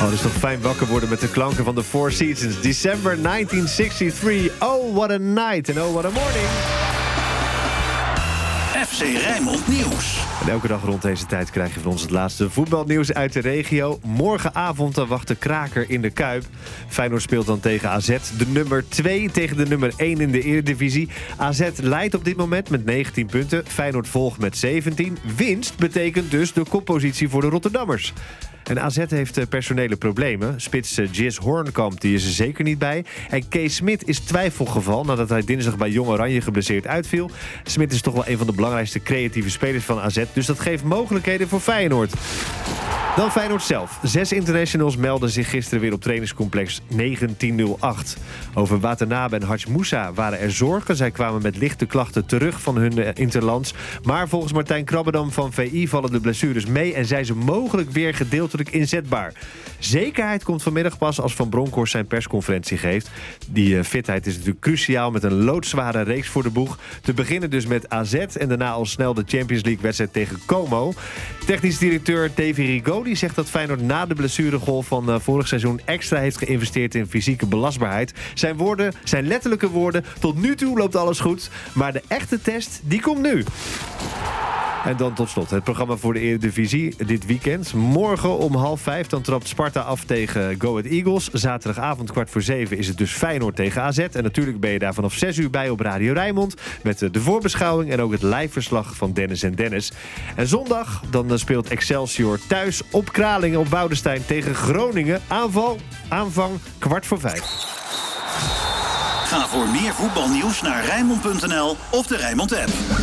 Oh, het is toch fijn wakker worden met de klanken van de Four Seasons. December 1963. Oh, what a night and oh, what a morning. FC Rijnmond Nieuws. En elke dag rond deze tijd krijg je van ons het laatste voetbalnieuws uit de regio. Morgenavond dan wacht de kraker in de Kuip. Feyenoord speelt dan tegen AZ. De nummer 2 tegen de nummer 1 in de Eredivisie. AZ leidt op dit moment met 19 punten. Feyenoord volgt met 17. Winst betekent dus de koppositie voor de Rotterdammers. En AZ heeft personele problemen. Spits Jis Hoornkamp die is er zeker niet bij. En Kees Smit is twijfelgeval nadat hij dinsdag bij Jong Oranje geblesseerd uitviel. Smit is toch wel een van de belangrijkste creatieve spelers van AZ. Dus dat geeft mogelijkheden voor Feyenoord. Dan Feyenoord zelf. 6 internationals melden zich gisteren weer op trainingscomplex 1908. Over Watanabe en Hadj Moussa waren er zorgen. Zij kwamen met lichte klachten terug van hun interlands. Maar volgens Martijn Krabbedam van VI vallen de blessures mee en zijn ze mogelijk weer gedeeltelijk inzetbaar. Zekerheid komt vanmiddag pas als Van Bronckhorst zijn persconferentie geeft. Die fitheid is natuurlijk cruciaal met een loodzware reeks voor de boeg. Te beginnen dus met AZ en daarna al snel de Champions League wedstrijd tegen Como. Technisch directeur Davy Rigoli zegt dat Feyenoord na de blessuregolf van vorig seizoen extra heeft geïnvesteerd in fysieke belastbaarheid. Zijn letterlijke woorden, tot nu toe loopt alles goed, maar de echte test, die komt nu. En dan tot slot het programma voor de Eredivisie dit weekend. Morgen om 5:30 dan trapt Sparta af tegen Go Ahead Eagles. Zaterdagavond 6:15 is het dus Feyenoord tegen AZ. En natuurlijk ben je daar vanaf 6 uur bij op Radio Rijnmond. Met de voorbeschouwing en ook het liveverslag van Dennis en Dennis. En zondag dan speelt Excelsior thuis op Kralingen op Boudestein tegen Groningen. Aanvang 4:45. Ga voor meer voetbalnieuws naar Rijnmond.nl of de Rijnmond app.